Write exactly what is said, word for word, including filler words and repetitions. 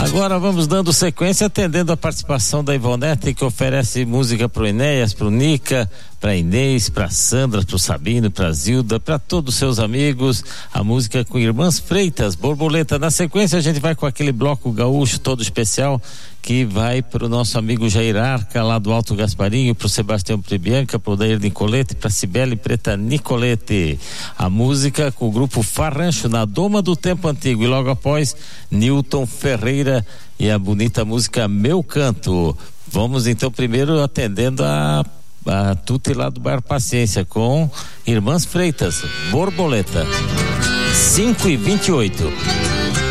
Agora vamos dando sequência, atendendo a participação da Ivonete, que oferece música pro Enéas, pro Nica, pra Inês, pra Sandra, pro Sabino, pra Zilda, pra todos os seus amigos. A música com Irmãs Freitas, Borboleta. Na sequência a gente vai com aquele bloco gaúcho todo especial, que vai pro nosso amigo Jair Arca, lá do Alto Gasparinho, pro Sebastião Prebianca, pro Dair Nicolete, pra Cibele Preta Nicolete. A música com o grupo Farrancho, na Doma do Tempo Antigo, e logo após Newton Ferreira e a bonita música Meu Canto. Vamos então primeiro atendendo a, a Tuti lá do Bairro Paciência com Irmãs Freitas, Borboleta. cinco e vinte e oito.